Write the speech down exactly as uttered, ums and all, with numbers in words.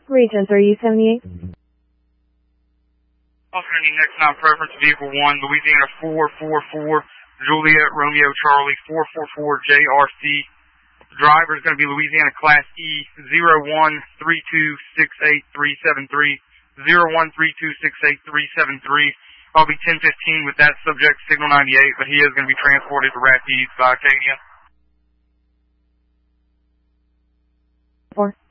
Regent three seventy-eight. Also need next time preference vehicle one, Louisiana four four four, Juliet Romeo Charlie four four four J R C. The driver is going to be Louisiana Class E zero one three two six eight three seven three, zero one three two six eight three seven three. I'll be ten fifteen with that subject, Signal ninety-eight, but he is going to be transported to Rapides by Acadia. Four.